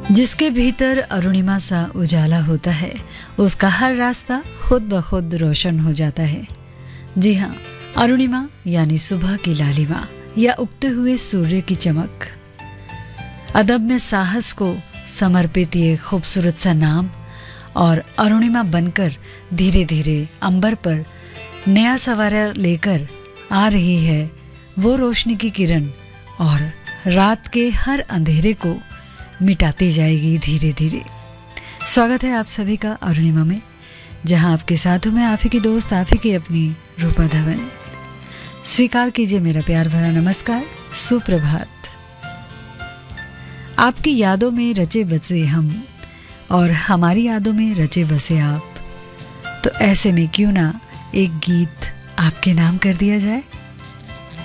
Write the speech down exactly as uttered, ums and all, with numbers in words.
जिसके भीतर अरुणिमा सा उजाला होता है, उसका हर रास्ता खुद ब खुद रोशन हो जाता है। जी हाँ, अरुणिमा यानी सुबह की लालिमा या उगते हुए सूर्य की चमक। अदब में साहस को समर्पित ये खूबसूरत सा नाम और अरुणिमा बनकर धीरे धीरे अंबर पर नया सवारा लेकर आ रही है वो रोशनी की किरण और रात के हर अंधेरे को मिटाती जाएगी धीरे धीरे। स्वागत है आप सभी का अरुणिमा में, जहां आपके साथ हूं मैं, आप ही की दोस्त, आप ही की अपनी रूपा धवन। स्वीकार कीजिए मेरा प्यार भरा नमस्कार, सुप्रभात। आपकी यादों में रचे बसे हम और हमारी यादों में रचे बसे आप, तो ऐसे में क्यों ना एक गीत आपके नाम कर दिया जाए।